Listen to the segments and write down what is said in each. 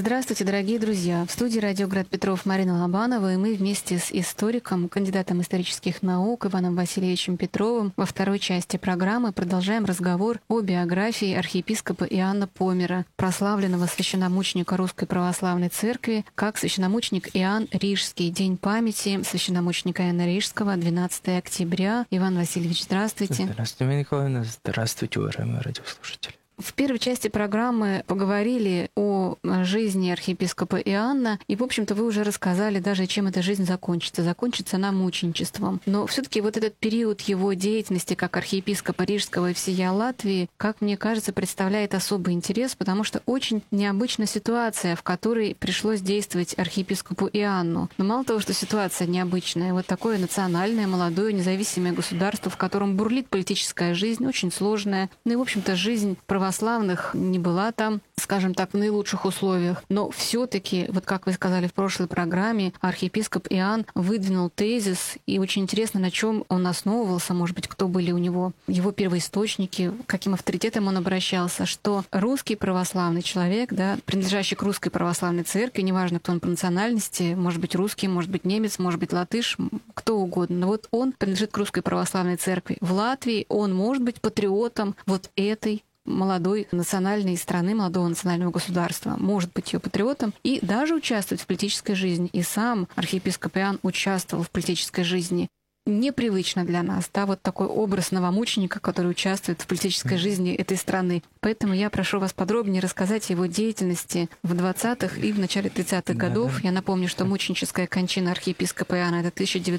Здравствуйте, дорогие друзья! В студии «Радио Град Петров» Марина Лобанова, и мы вместе с историком, кандидатом исторических наук Иваном Васильевичем Петровым во второй части программы продолжаем разговор о биографии архиепископа Иоанна Помера, прославленного священномученика Русской Православной Церкви, как священномученик Иоанн Рижский. День памяти священномученика Иоанна Рижского, 12 октября. Иван Васильевич, здравствуйте. Здравствуйте, Марина Николаевна. Здравствуйте, уважаемые радиослушатели. В первой части программы поговорили о жизни архиепископа Иоанна, и, в общем-то, вы уже рассказали даже, чем эта жизнь закончится. Закончится она мученичеством. Но все-таки вот этот период его деятельности как архиепископа Рижского и всея Латвии, как мне кажется, представляет особый интерес, потому что очень необычная ситуация, в которой пришлось действовать архиепископу Иоанну. Но мало того, что ситуация необычная, вот такое национальное, молодое, независимое государство, в котором бурлит политическая жизнь, очень сложная. Ну и, в общем-то, жизнь православных не была там, скажем так, в наилучших условиях. Но все-таки, вот как вы сказали в прошлой программе, архиепископ Иоанн выдвинул тезис, и очень интересно, на чем он основывался, может быть, кто были у него его первоисточники, каким авторитетом он обращался, что русский православный человек, да, принадлежащий к Русской Православной Церкви, неважно, кто он по национальности, может быть, русский, может быть, немец, может быть, латыш, кто угодно, но вот он принадлежит к Русской Православной Церкви. В Латвии он может быть патриотом вот этой молодой национальной страны, молодого национального государства, может быть ее патриотом и даже участвовать в политической жизни. И сам архиепископ Иоанн участвовал в политической жизни. Непривычно для нас, да, вот такой образ новомученика, который участвует в политической жизни этой страны. Поэтому я прошу вас подробнее рассказать о его деятельности в 20-х и в начале 30-х годов. Я напомню, что мученическая кончина архиепископа Иоанна — это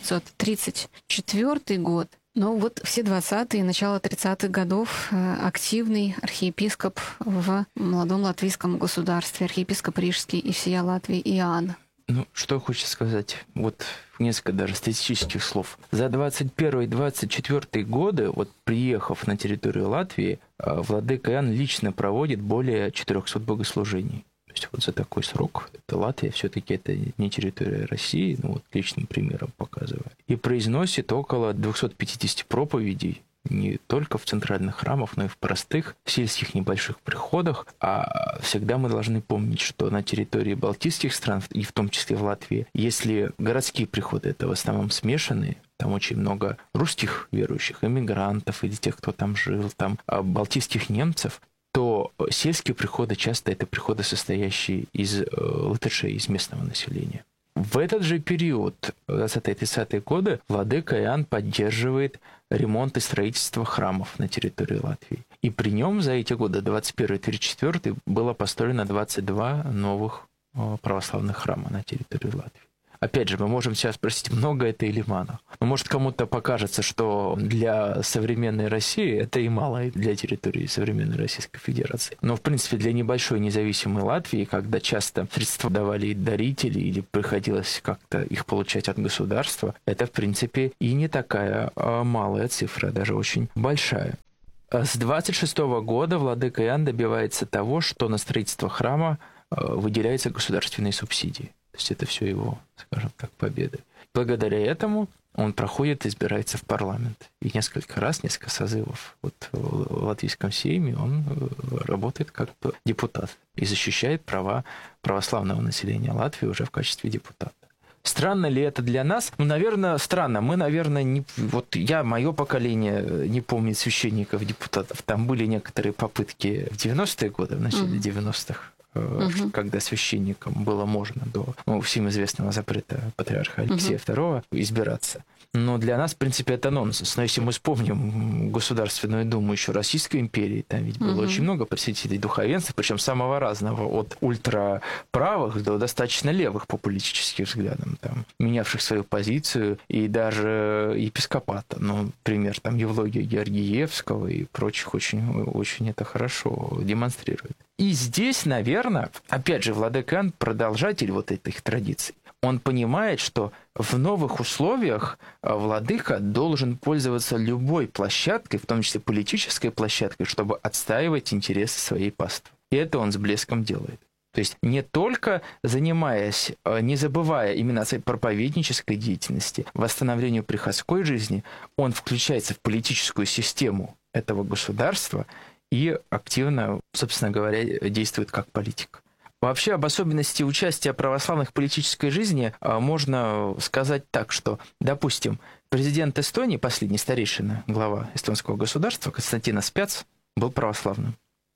1934 год. Но вот все 20-е и начало 30-х годов активный архиепископ в молодом латвийском государстве, архиепископ Рижский и всея Латвии Иоанн. Ну, что хочется сказать, вот несколько даже статистических слов. За 21 и 24 годы, вот приехав на территорию Латвии, владыка Иоанн лично проводит более 400 богослужений. То есть вот за такой срок, это Латвия, все-таки это не территория России, ну вот личным примером показываю. И произносит около 250 проповедей, не только в центральных храмах, но и в простых сельских небольших приходах. А всегда мы должны помнить, что на территории балтийских стран, и в том числе в Латвии, если городские приходы, это в основном смешанные, там очень много русских верующих, эмигрантов или тех, кто там жил, там балтийских немцев, то сельские приходы часто это приходы, состоящие из латышей, из местного населения. В этот же период, 20-30-е годы, владыка Иоанн поддерживает ремонт и строительство храмов на территории Латвии. И при нем за эти годы, 21-34, было построено 22 новых православных храма на территории Латвии. Опять же, мы можем сейчас спросить, много это или мало. Но может кому-то покажется, что для современной России это и мало для территории современной Российской Федерации. Но, в принципе, для небольшой независимой Латвии, когда часто средства давали дарители или приходилось как-то их получать от государства, это, в принципе, и не такая малая цифра, даже очень большая. С 26 года владыка Иоанн добивается того, что на строительство храма выделяются государственные субсидии. То есть это все его, скажем так, победы. Благодаря этому он проходит, избирается в парламент. И несколько созывов вот в Латвийском Сейме он работает как депутат и защищает права православного населения Латвии уже в качестве депутата. Странно ли это для нас? Ну, наверное, странно. Мы, наверное, мое поколение не помнит священников, депутатов. Там были некоторые попытки в 90-е годы, в начале 90-х, когда священникам было можно до всем известного запрета патриарха Алексея II избираться. Но для нас, в принципе, это нонсенс. Но если мы вспомним Государственную Думу еще Российской империи, там ведь было очень много представителей духовенства, причем самого разного, от ультраправых до достаточно левых по политическим взглядам, там, менявших свою позицию, и даже епископата. Ну, например, там Евлогия Георгиевского и прочих очень, очень это хорошо демонстрирует. И здесь, наверное, опять же, владыка Иоанн продолжатель вот этих традиций. Он понимает, что в новых условиях владыка должен пользоваться любой площадкой, в том числе политической площадкой, чтобы отстаивать интересы своей паствы. И это он с блеском делает. То есть не только занимаясь, не забывая именно о своей проповеднической деятельности, восстановлению приходской жизни, он включается в политическую систему этого государства и активно, собственно говоря, действует как политик. Вообще об особенности участия православных в политической жизни можно сказать так, что, допустим, президент Эстонии, последний старейшина, глава эстонского государства, Константинос Пяц, был православным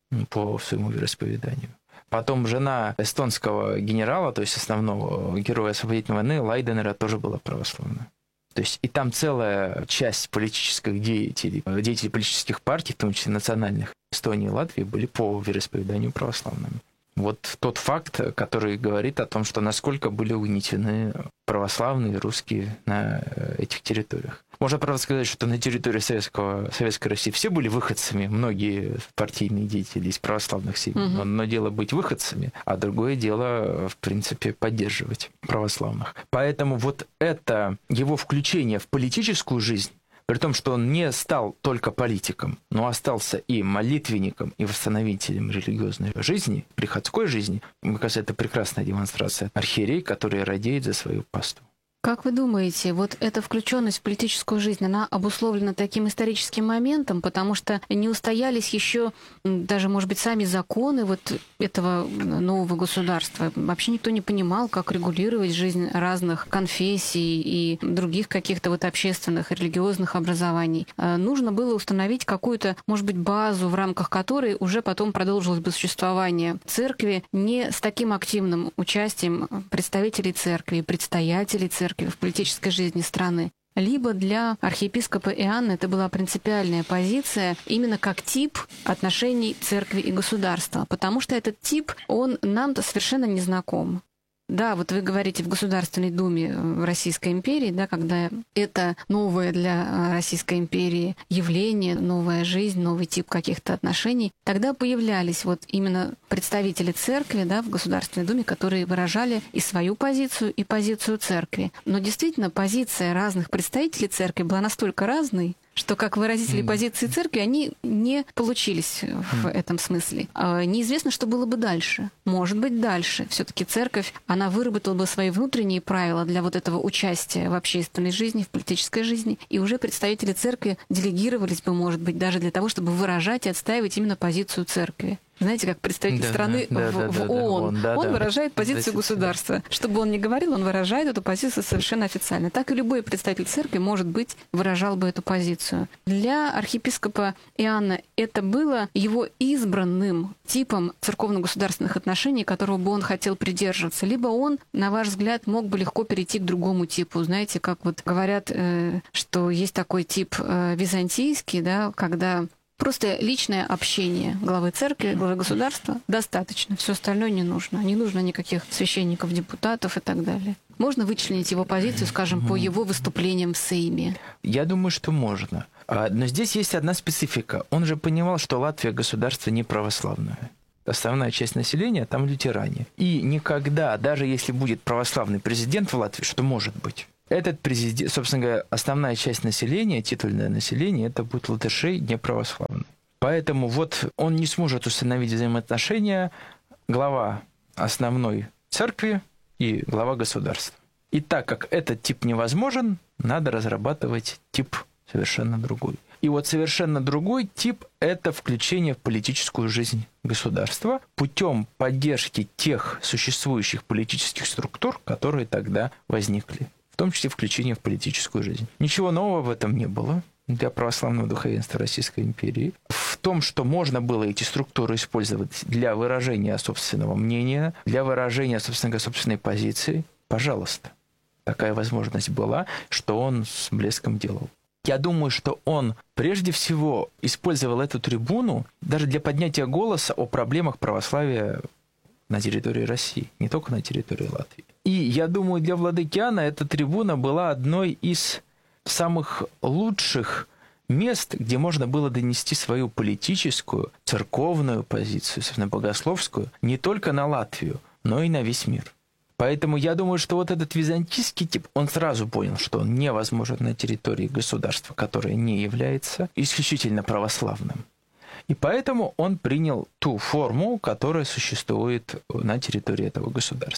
по своему вероисповеданию. Потом жена эстонского генерала, то есть основного героя освободительной войны, Лайденера, тоже была православна. То есть и там целая часть политических деятелей политических партий, в том числе национальных, Эстонии и Латвии, были по вероисповеданию православными. Вот тот факт, который говорит о том, что насколько были угнетены православные русские на этих территориях. Можно, правда, сказать, что на территории Советской России все были выходцами, многие партийные деятели из православных семей. Но дело быть выходцами, а другое дело, в принципе, поддерживать православных. Поэтому вот это его включение в политическую жизнь, при том, что он не стал только политиком, но остался и молитвенником, и восстановителем религиозной жизни, приходской жизни, мне кажется, это прекрасная демонстрация архиерей, который радеет за свою паству. Как вы думаете, вот эта включенность в политическую жизнь, она обусловлена таким историческим моментом, потому что не устоялись еще даже, может быть, сами законы вот этого нового государства? Вообще никто не понимал, как регулировать жизнь разных конфессий и других каких-то вот общественных, религиозных образований. Нужно было установить какую-то, может быть, базу, в рамках которой уже потом продолжилось бы существование церкви не с таким активным участием представителей церкви, предстоятелей церкви в политической жизни страны. Либо для архиепископа Иоанна это была принципиальная позиция именно как тип отношений церкви и государства, потому что этот тип, он нам-то совершенно не знаком. Да, вот вы говорите в Государственной Думе в Российской империи, да, когда это новое для Российской империи явление, новая жизнь, новый тип каких-то отношений, тогда появлялись вот именно представители церкви, да, в Государственной Думе, которые выражали и свою позицию, и позицию церкви. Но действительно позиция разных представителей церкви была настолько разной, что как выразители позиции церкви, они не получились в этом смысле. Неизвестно, что было бы дальше. Может быть, дальше. Все-таки церковь, она выработала бы свои внутренние правила для вот этого участия в общественной жизни, в политической жизни, и уже представители церкви делегировались бы, может быть, даже для того, чтобы выражать и отстаивать именно позицию церкви. Знаете, как представитель страны в ООН. Он выражает позицию государства. Что бы он ни говорил, он выражает эту позицию совершенно официально. Так и любой представитель церкви, может быть, выражал бы эту позицию. Для архиепископа Иоанна это было его избранным типом церковно-государственных отношений, которого бы он хотел придерживаться. Либо он, на ваш взгляд, мог бы легко перейти к другому типу. Знаете, как вот говорят, что есть такой тип византийский, да, когда просто личное общение главы церкви, главы государства достаточно. Все остальное не нужно. Не нужно никаких священников, депутатов и так далее. Можно вычленить его позицию, скажем, по его выступлениям в Сейме? Я думаю, что можно. Но здесь есть одна специфика. Он же понимал, что Латвия государство не православное. Основная часть населения там лютеране. И никогда, даже если будет православный президент в Латвии, что может быть, этот президент, собственно говоря, основная часть населения, титульное население, это будет латышей неправославные. Поэтому вот он не сможет установить взаимоотношения глава основной церкви и глава государства. И так как этот тип невозможен, надо разрабатывать тип совершенно другой. И вот совершенно другой тип – это включение в политическую жизнь государства путем поддержки тех существующих политических структур, которые тогда возникли. В том числе включение в политическую жизнь. Ничего нового в этом не было для православного духовенства Российской империи. В том, что можно было эти структуры использовать для выражения собственного мнения, для выражения, собственно, собственной позиции, пожалуйста. Такая возможность была, что он с блеском делал. Я думаю, что он прежде всего использовал эту трибуну даже для поднятия голоса о проблемах православия на территории России, не только на территории Латвии. И я думаю, для владыки Иоанна эта трибуна была одной из самых лучших мест, где можно было донести свою политическую, церковную позицию, собственно, богословскую, не только на Латвию, но и на весь мир. Поэтому я думаю, что вот этот византийский тип, он сразу понял, что он невозможен на территории государства, которое не является исключительно православным. И поэтому он принял ту форму, которая существует на территории этого государства.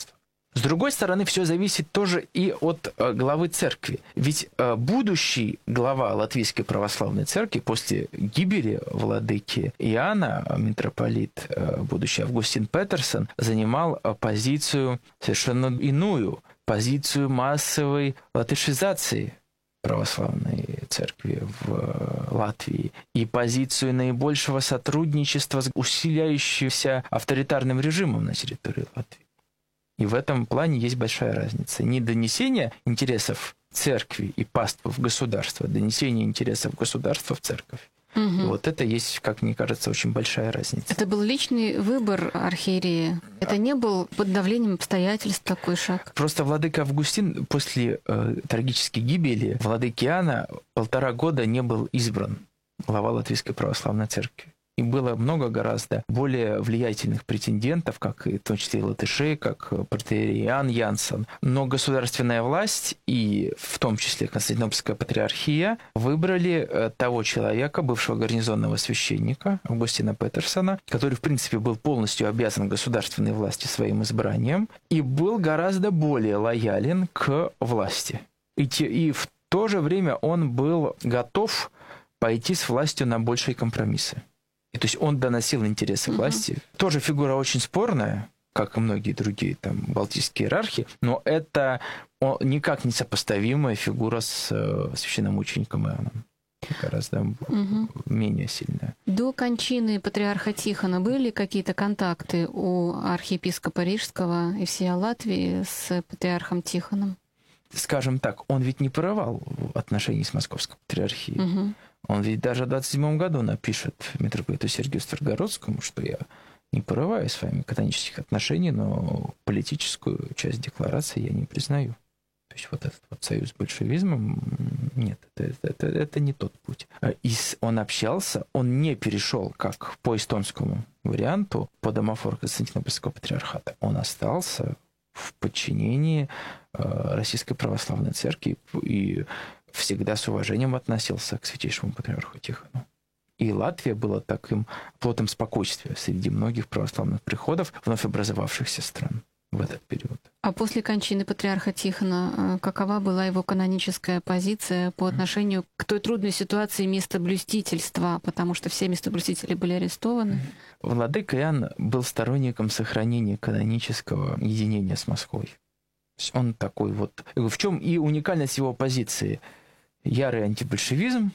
С другой стороны, все зависит тоже и от главы церкви. Ведь будущий глава Латвийской православной церкви после гибели владыки Иоанна, митрополит, будущий Августин Петерсон, занимал позицию совершенно иную, позицию массовой латышизации православной церкви в Латвии и позицию наибольшего сотрудничества с усиляющимся авторитарным режимом на территории Латвии. И в этом плане есть большая разница. Не донесение интересов церкви и паствы в государство, а донесение интересов государства в церковь. Угу. И вот это есть, как мне кажется, очень большая разница. Это был личный выбор архиерея? Это не был под давлением обстоятельств такой шаг? Просто владыка Августин после трагической гибели владыки Иоанна 1,5 года не был избран глава Латвийской православной церкви. И было много гораздо более влиятельных претендентов, как и в том числе и латышей, как протоиерей Иоанн Янсон. Но государственная власть, и в том числе Константинопольская патриархия, выбрали того человека, бывшего гарнизонного священника Августина Петерсона, который, в принципе, был полностью обязан государственной власти своим избранием и был гораздо более лоялен к власти. И в то же время он был готов пойти с властью на большие компромиссы. И то есть он доносил интересы власти. Тоже фигура очень спорная, как и многие другие там балтийские иерархи, но это никак не сопоставимая фигура с священномучеником Иоанном. Гораздо менее сильная. До кончины патриарха Тихона были какие-то контакты у архиепископа Рижского и всей Латвии с патриархом Тихоном? Скажем так, он ведь не порывал отношений с Московской патриархией. Он ведь даже в 27 году напишет митрополиту Сергию Строгородскому, что я не порываю с вами канонических отношений, но политическую часть декларации я не признаю. То есть вот этот вот союз с большевизмом, нет, это не тот путь. И он общался, он не перешел как по эстонскому варианту, по домофору Константинопольского патриархата. Он остался в подчинении Российской православной церкви и всегда с уважением относился к святейшему патриарху Тихону. И Латвия была таким плотом спокойствия среди многих православных приходов, вновь образовавшихся стран в этот период. А после кончины патриарха Тихона какова была его каноническая позиция по отношению к той трудной ситуации местоблюстительства, потому что все местоблюстители были арестованы? Владыка Иоанн был сторонником сохранения канонического единения с Москвой. То есть он такой вот... В чем и уникальность его позиции? Ярый антибольшевизм,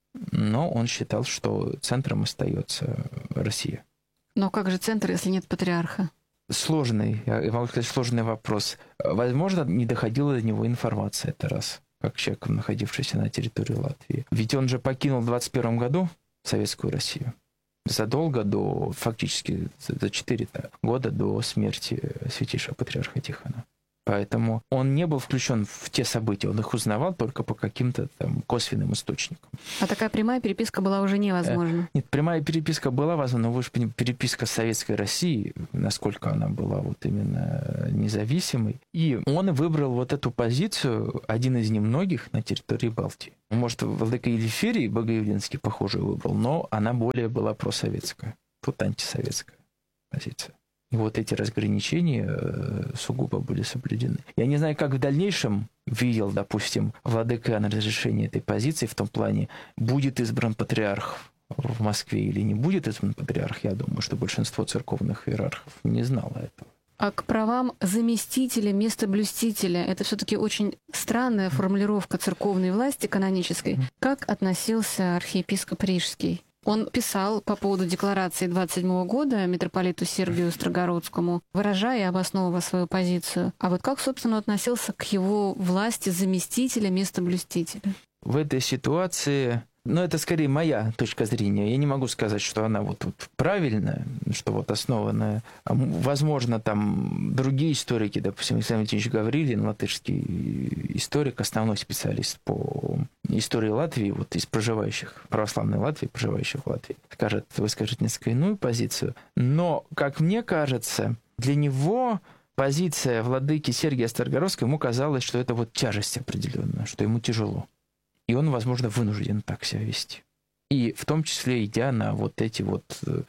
но он считал, что центром остается Россия. Но как же центр, если нет патриарха? Сложный, я могу сказать, сложный вопрос. Возможно, не доходила до него информация, это раз, как человек, находившийся на территории Латвии. Ведь он же покинул в 21 году Советскую Россию. Задолго до, фактически за 4 года до смерти святейшего патриарха Тихона. Поэтому он не был включен в те события, он их узнавал только по каким-то там косвенным источникам. А такая прямая переписка была уже невозможна? Нет, прямая переписка была возможна, но вы же понимаете, переписка с Советской Россией, насколько она была вот именно независимой. И он выбрал вот эту позицию, один из немногих на территории Балтии. Может, владыка Елеферий Богоявленский похожую выбрал, но она более была просоветская. Тут антисоветская позиция. И вот эти разграничения сугубо были соблюдены. Я не знаю, как в дальнейшем видел, допустим, владыка на разрешение этой позиции в том плане, будет избран патриарх в Москве или не будет избран патриарх. Я думаю, что большинство церковных иерархов не знало этого. А к правам заместителя, местоблюстителя, это все-таки очень странная формулировка церковной власти канонической. Как относился архиепископ Рижский? Он писал по поводу декларации 27 года митрополиту Сергию Строгородскому, выражая и обосновывая свою позицию. А вот как, собственно, относился к его власти заместителя, местоблюстителя? В этой ситуации, это скорее моя точка зрения. Я не могу сказать, что она вот правильная, что вот основанная. Возможно, там другие историки, допустим, Александр Валентинович Гаврилин, латышский историк, основной специалист по истории Латвии, вот из проживающих, православной Латвии, проживающих в Латвии, выскажет несколько иную позицию. Но, как мне кажется, для него позиция владыки Сергия Строгородского, ему казалось, что это вот тяжесть определенная, что ему тяжело. И он, возможно, вынужден так себя вести. И в том числе идя на вот эти вот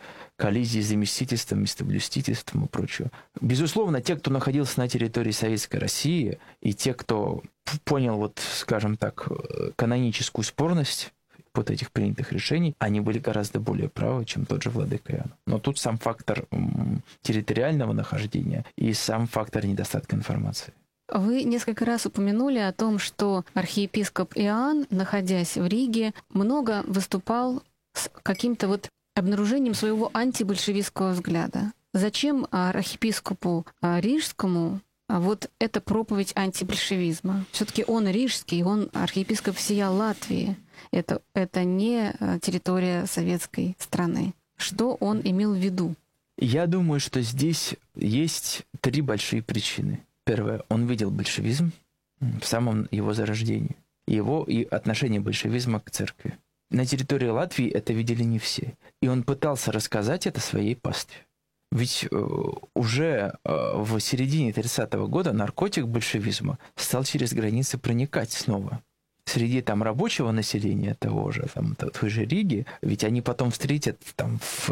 коллизии с заместительством, местоблюстительством и прочее. Безусловно, те, кто находился на территории Советской России, и те, кто понял, вот, скажем так, каноническую спорность вот этих принятых решений, они были гораздо более правы, чем тот же владыка Иоанн. Но тут сам фактор территориального нахождения и сам фактор недостатка информации. Вы несколько раз упомянули о том, что архиепископ Иоанн, находясь в Риге, много выступал с каким-то вот обнаружением своего антибольшевистского взгляда. Зачем архиепископу Рижскому вот эта проповедь антибольшевизма? Все-таки он рижский, он архиепископ всея Латвии. Это не территория советской страны. Что он имел в виду? Я думаю, что здесь есть три большие причины. Первое, он видел большевизм в самом его зарождении, его и отношение большевизма к церкви. На территории Латвии это видели не все. И он пытался рассказать это своей пастве. Ведь уже в середине 30-го года наркотик большевизма стал через границы проникать снова. Среди там рабочего населения того же, там, той же Риги, ведь они потом встретят там в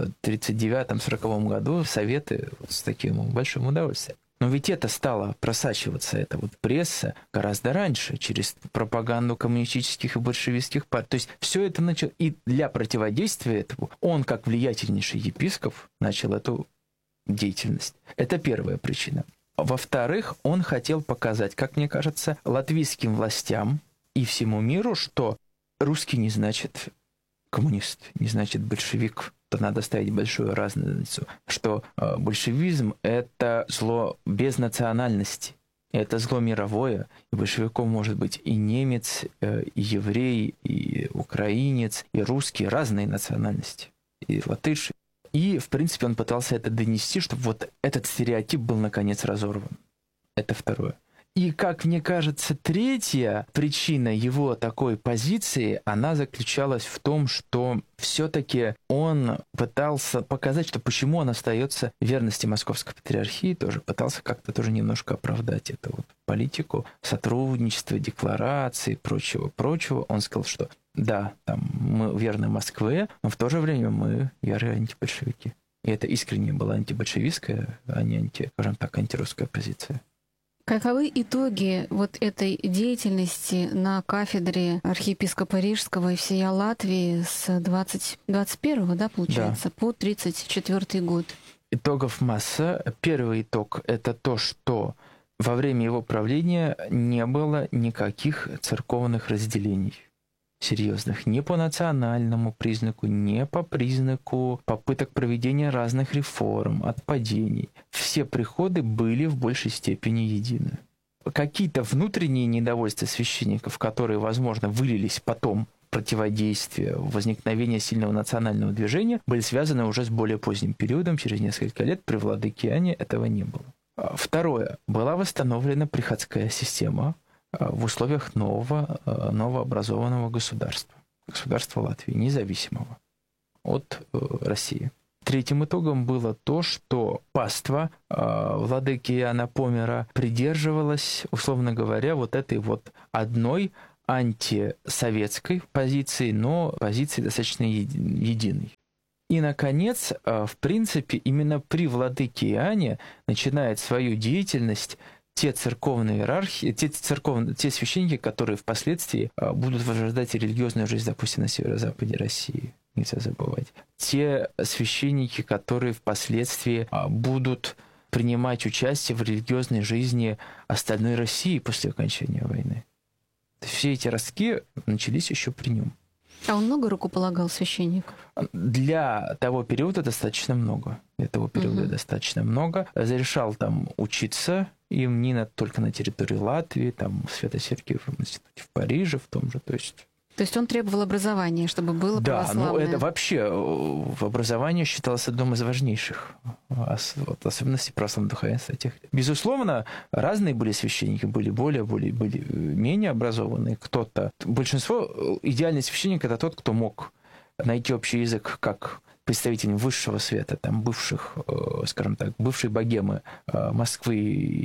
39-40 году Советы с таким большим удовольствием. Но ведь это стало просачиваться, эта вот пресса, гораздо раньше, через пропаганду коммунистических и большевистских партий. То есть все это начало. И для противодействия этому он, как влиятельнейший епископ, начал эту деятельность. Это первая причина. Во-вторых, он хотел показать, как мне кажется, латвийским властям и всему миру, что русский не значит коммунист, не значит большевик. То надо ставить большую разницу, что большевизм – это зло без национальности, это зло мировое, и большевиком может быть и немец, и еврей, и украинец, и русский, разные национальности, и латыш. И, в принципе, он пытался это донести, чтобы вот этот стереотип был, наконец, разорван. Это второе. И, как мне кажется, третья причина его такой позиции, она заключалась в том, что все-таки он пытался показать, что почему он остается в верности Московской Патриархии, тоже пытался как-то тоже немножко оправдать эту вот политику сотрудничества, декларации, прочего. Он сказал, что да, там мы верны Москве, но в то же время мы ярые антибольшевики. И это искренне была антибольшевистская, а не скажем так, антирусская позиция. Каковы итоги вот этой деятельности на кафедре архиепископа Рижского и всея Латвии с 21-го, да, получается, по 34-й год? Итогов масса. Первый итог – это то, что во время его правления не было никаких церковных разделений серьезных, ни по национальному признаку, ни по признаку попыток проведения разных реформ, отпадений. Все приходы были в большей степени едины. Какие-то внутренние недовольства священников, которые, возможно, вылились потом в противодействие, возникновение сильного национального движения, были связаны уже с более поздним периодом, через несколько лет при владыке Иоанне этого не было. Второе. Была восстановлена приходская система в условиях новообразованного государства Латвии, независимого от России. Третьим итогом было то, что паства владыки Иоанна Помера придерживалась, условно говоря, вот этой вот одной антисоветской позиции, но позиции достаточно единой. И, наконец, в принципе, именно при владыке Иоанне начинает свою деятельность те церковные иерархии, те священники, которые впоследствии будут возрождать религиозную жизнь, допустим, на северо-западе России. Нельзя забывать. Те священники, которые впоследствии будут принимать участие в религиозной жизни остальной России после окончания войны. Все эти ростки начались еще при нем. А он много рукополагал священников? Для того периода достаточно много. Достаточно много. Разрешал там учиться им не только на территории Латвии, там в Свято-Сергиевом институте в Париже, в том же, то есть он требовал образования, чтобы было православное. Да, ну это вообще образование считалось одним из важнейших особенностей православного духовенства тех лет. Безусловно, разные были священники, были менее образованные. Большинство, идеальный священник – это тот, кто мог найти общий язык как представителями высшего света, там бывших, скажем так, бывшей богемы Москвы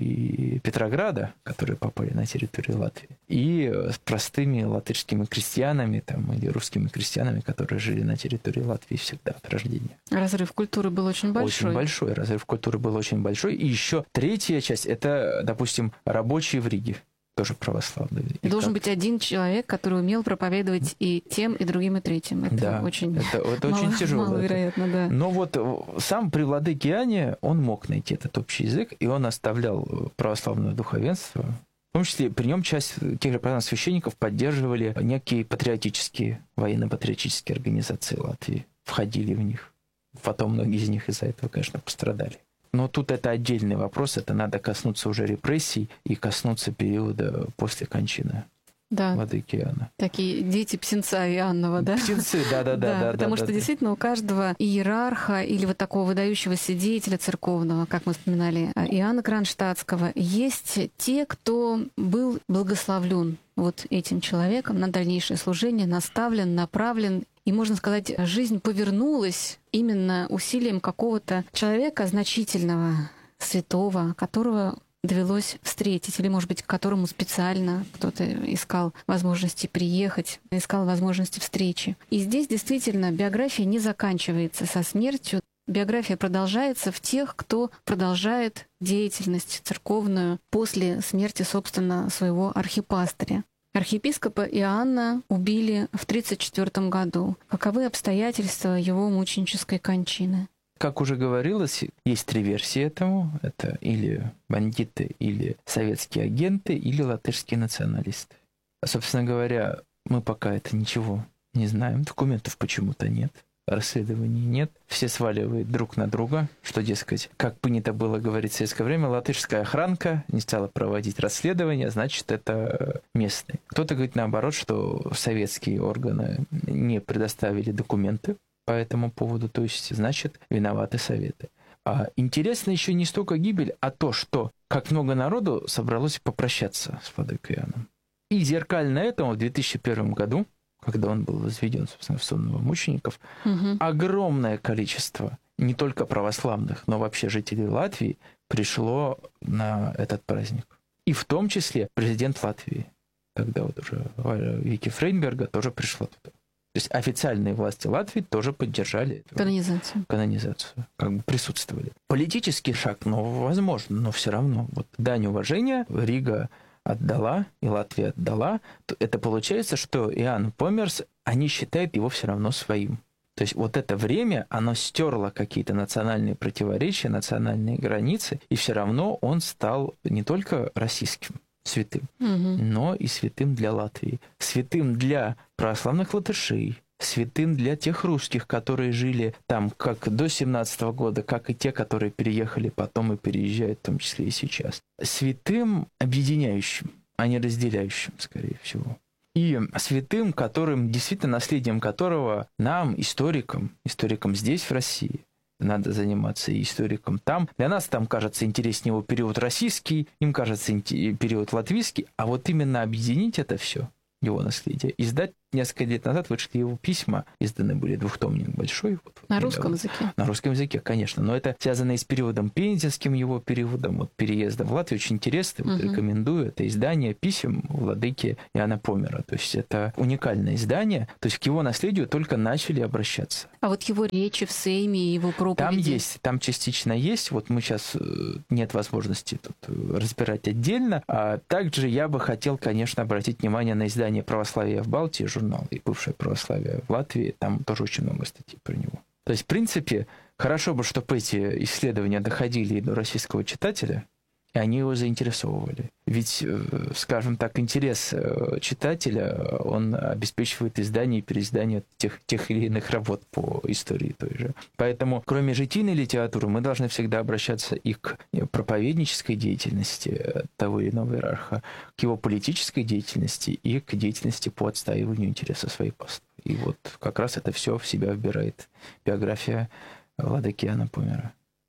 и Петрограда, которые попали на территорию Латвии, и с простыми латышскими крестьянами там, или русскими крестьянами, которые жили на территории Латвии всегда от рождения. Разрыв культуры был очень большой. Очень большой. Разрыв культуры был очень большой. И еще третья часть – это, допустим, рабочие в Риге. Тоже православные. Должен быть один человек, который умел проповедовать и тем, и другим, и третьим. Это очень очень тяжело. Маловероятно, да. Но вот сам при владыке Иоанне, он мог найти этот общий язык, и он оставлял православное духовенство. В том числе при нем часть тех же православных священников поддерживали некие патриотические, военно-патриотические организации Латвии, входили в них. Потом многие из них из-за этого, конечно, пострадали. Но тут это отдельный вопрос, это надо коснуться уже репрессий и коснуться периода после кончины владыки Иоанна. Такие дети птенца Иоаннова, да? Птенцы, да. Потому что действительно у каждого иерарха или вот такого выдающегося деятеля церковного, как мы вспоминали, Иоанна Кронштадтского, есть те, кто был благословлен вот этим человеком на дальнейшее служение, наставлен, направлен. И, можно сказать, жизнь повернулась именно усилием какого-то человека значительного, святого, которого довелось встретить, или, может быть, к которому специально кто-то искал возможности приехать, искал возможности встречи. И здесь действительно биография не заканчивается со смертью. Биография продолжается в тех, кто продолжает деятельность церковную после смерти, собственно, своего архипастыря. Архиепископа Иоанна убили в 1934 году. Каковы обстоятельства его мученической кончины? Как уже говорилось, есть три версии этому. Это или бандиты, или советские агенты, или латышские националисты. Собственно говоря, мы пока это ничего не знаем. Документов почему-то нет. Расследований нет. Все сваливают друг на друга, что, дескать, как принято было говорить в советское время, латышская охранка не стала проводить расследование, значит, это местные. Кто-то говорит наоборот, что советские органы не предоставили документы по этому поводу, то есть, значит, виноваты советы. А интересно еще не столько гибель, а то, что как много народу собралось попрощаться с владыкой Иоанном. И зеркально этому в 2001 году, когда он был возведен, собственно, в сон новомучеников, огромное количество не только православных, но вообще жителей Латвии пришло на этот праздник. И в том числе президент Латвии, тогда вот уже Вики Фрейнберга, тоже пришла туда. То есть официальные власти Латвии тоже поддержали эту канонизацию, как бы присутствовали. Политический шаг, возможно, но все равно. Вот дань уважения Рига отдала, и Латвия отдала, то это получается, что Иоанн Померс, они считают его все равно своим. То есть вот это время, оно стерло какие-то национальные противоречия, национальные границы, и все равно он стал не только российским святым, но и святым для Латвии, святым для православных латышей, святым для тех русских, которые жили там как до 17 года, как и те, которые переехали потом и переезжают, в том числе и сейчас. Святым объединяющим, а не разделяющим, скорее всего. И святым, которым, действительно, наследием которого нам, историкам здесь, в России, надо заниматься, и историкам там. Для нас там кажется интереснее его период российский, им кажется период латвийский, а вот именно объединить это все, его наследие, издать. Несколько лет назад вышли его письма, изданы были двухтомник большой. На русском языке? На русском языке, конечно. Но это связано и с периодом пензенским, его периодом, вот переезда в Латвию. Очень интересно, вот рекомендую. Это издание писем владыки Иоанна Помера. То есть это уникальное издание. То есть к его наследию только начали обращаться. А вот его речи в Сейме, его проповеди? Там частично есть. Вот мы сейчас нет возможности тут разбирать отдельно. А также я бы хотел, конечно, обратить внимание на издание «Православие в Балтии», журнал, и «Бывшее православие» в Латвии, там тоже очень много статей про него. То есть, в принципе, хорошо бы, чтобы эти исследования доходили и до российского читателя, и они его заинтересовывали. Ведь, скажем так, интерес читателя, он обеспечивает издание и переиздание тех или иных работ по истории той же. Поэтому, кроме житийной литературы, мы должны всегда обращаться и к проповеднической деятельности того или иного иерарха, к его политической деятельности и к деятельности по отстаиванию интереса своей паствы. И вот как раз это все в себя вбирает биография владыки Иоанна Помера.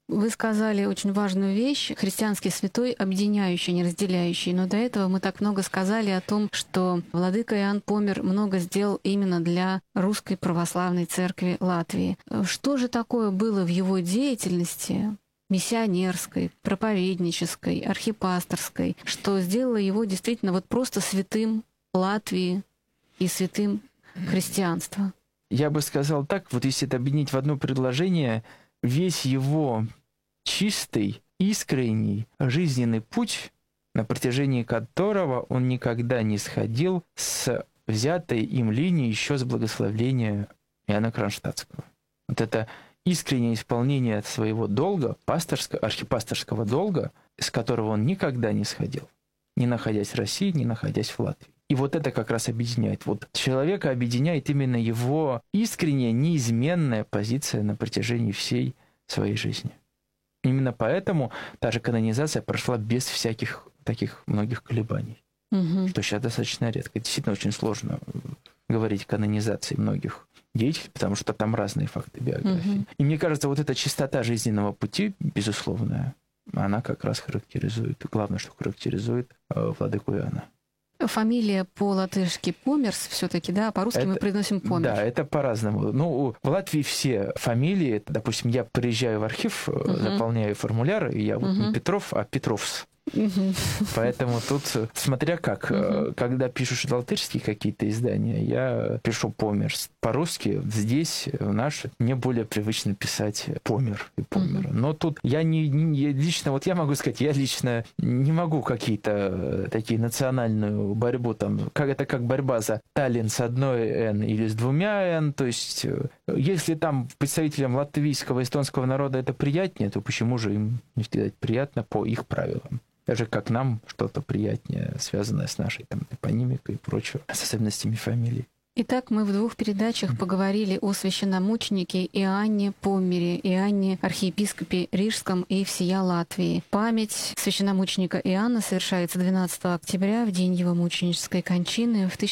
Вы сказали очень важную вещь: христианский святой, объединяющий, не разделяющий. Но до этого мы так много сказали о том, что владыка Иоанн Помер много сделал именно для Русской Православной Церкви Латвии. Что же такое было в его деятельности, миссионерской, проповеднической, архипасторской, что сделало его действительно вот просто святым Латвии и святым христианства? Я бы сказал так, вот если это объединить в одно предложение, весь его чистый, искренний жизненный путь, на протяжении которого он никогда не сходил с взятой им линии еще с благословления Иоанна Кронштадтского. Вот это искреннее исполнение своего долга, архипасторского долга, с которого он никогда не сходил, не находясь в России, не находясь в Латвии. И вот это как раз объединяет. Вот человека объединяет именно его искренняя, неизменная позиция на протяжении всей своей жизни. Именно поэтому та же канонизация прошла без всяких таких многих колебаний, что сейчас достаточно редко. Действительно очень сложно говорить о канонизации многих деятелей, потому что там разные факты биографии. И мне кажется, вот эта чистота жизненного пути, безусловная, она как раз характеризует, главное, что характеризует владыку Иоанна. Фамилия по-латышски Померс все-таки, да, по-русски мы произносим Помер. Да, это по-разному. Ну, в Латвии все фамилии, допустим, я приезжаю в архив, заполняю формуляр, и я вот не Петров, а Петровс. Поэтому тут, смотря как, когда пишешь латышские какие-то издания, я пишу Померс. По-русски здесь, мне более привычно писать Помер и Помер. Но тут я лично, вот я могу сказать, я лично не могу какие-то такие национальную борьбу, там, как борьба за Таллин с одной «Н» или с двумя «Н», то есть если там представителям латвийского, эстонского народа это приятнее, то почему же им не сделать приятно по их правилам? Даже как нам что-то приятнее, связанное с нашей там эпонимикой и прочим, с особенностями фамилий. Итак, мы в 2 передачах поговорили о священномученике Иоанне Помере, Иоанне архиепископе Рижском и всея Латвии. Память священномученика Иоанна совершается 12 октября, в день его мученической кончины в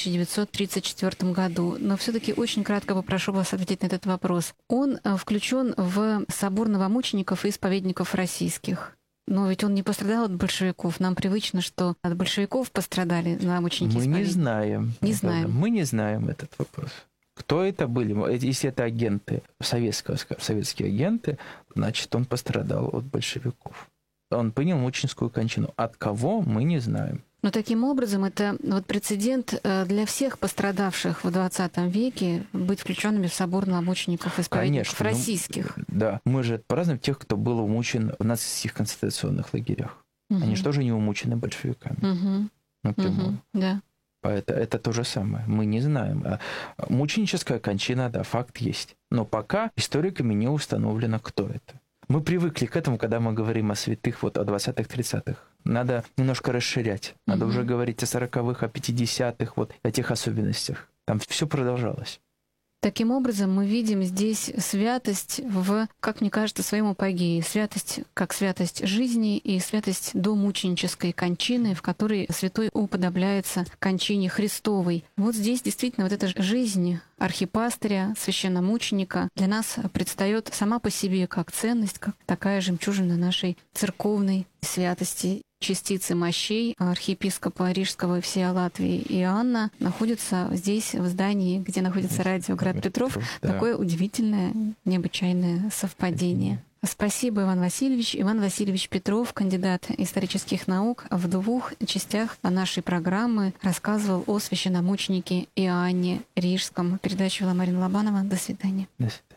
1934 году. Но все-таки очень кратко попрошу вас ответить на этот вопрос. Он включен в собор новомучеников и исповедников российских. Но ведь он не пострадал от большевиков. Нам привычно, что от большевиков пострадали новомученики. Мы не знаем. Мы не знаем этот вопрос. Кто это были? Если это агенты советские агенты, значит, он пострадал от большевиков. Он принял мученическую кончину. От кого, мы не знаем. Но таким образом это вот прецедент для всех пострадавших в 20 веке быть включенными в собор новомучеников и исповедников российских. Да, мы же празднуем тех, кто был умучен в нацистских концентрационных лагерях. Они же тоже не умучены большевиками напрямую. Да. Это то же самое. Мы не знаем. Мученическая кончина, да, факт есть. Но пока историками не установлено, кто это. Мы привыкли к этому, когда мы говорим о святых, вот о 20-х, 30-х. Надо немножко расширять. Надо уже говорить о 40-х, о 50-х, вот о тех особенностях. Там все продолжалось. Таким образом, мы видим здесь святость в, как мне кажется, своем апогее. Святость как святость жизни и святость до мученической кончины, в которой святой уподобляется кончине Христовой. Вот здесь действительно вот эта жизнь архипастыря, священномученика для нас предстает сама по себе как ценность, как такая жемчужина нашей церковной святости. Частицы мощей архиепископа Рижского и всея Латвии Иоанна находятся здесь, в здании, где находится радио «Град Петров». Да. Такое удивительное, необычайное совпадение. Спасибо, Иван Васильевич. Иван Васильевич Петров, кандидат исторических наук, в 2 частях нашей программы рассказывал о священномученике Иоанне Рижском. Передачу вела Марина Лобанова. До свидания.